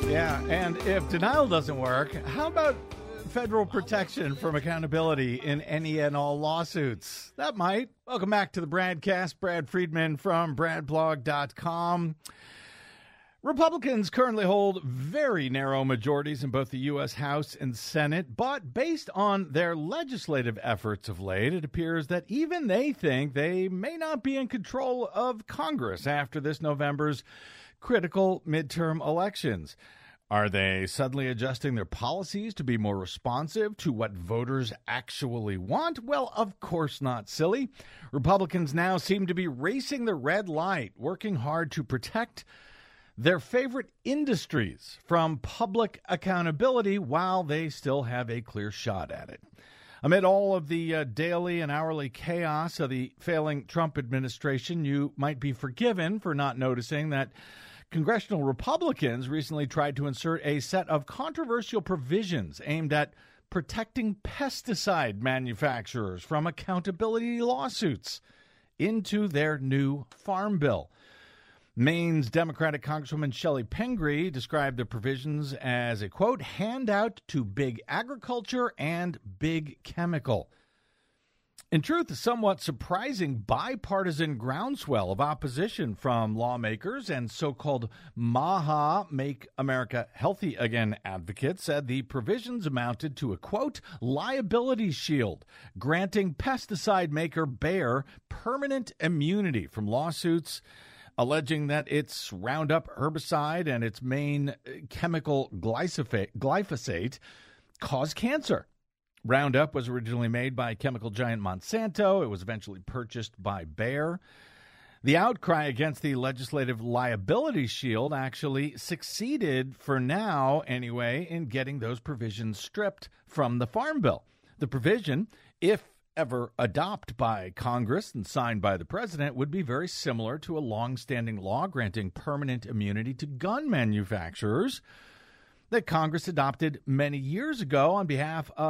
Yeah, and if denial doesn't work, how about federal protection from accountability in any and all lawsuits? That might. Welcome back to the Bradcast. Brad Friedman from bradblog.com. Republicans currently hold very narrow majorities in both the U.S. House and Senate, but based on their legislative efforts of late, it appears that even they think they may not be in control of Congress after this November's critical midterm elections. Are they suddenly adjusting their policies to be more responsive to what voters actually want? Well, of course not, silly. Republicans now seem to be racing the red light, working hard to protect their favorite industries from public accountability while they still have a clear shot at it. Amid all of the daily and hourly chaos of the failing Trump administration, you might be forgiven for not noticing that congressional Republicans recently tried to insert a set of controversial provisions aimed at protecting pesticide manufacturers from accountability lawsuits into their new farm bill. Maine's Democratic Congresswoman Shelley Pingree described the provisions as a, quote, handout to big agriculture and big chemical. In truth, a somewhat surprising bipartisan groundswell of opposition from lawmakers and so-called MAHA, Make America Healthy Again advocates said the provisions amounted to a, quote, liability shield, granting pesticide maker Bayer permanent immunity from lawsuits alleging that its Roundup herbicide and its main chemical glyphosate cause cancer. Roundup was originally made by chemical giant Monsanto. It was eventually purchased by Bayer. The outcry against the legislative liability shield actually succeeded, for now anyway, in getting those provisions stripped from the Farm Bill. The provision, if ever adopted by Congress and signed by the president, would be very similar to a long-standing law granting permanent immunity to gun manufacturers that Congress adopted many years ago on behalf of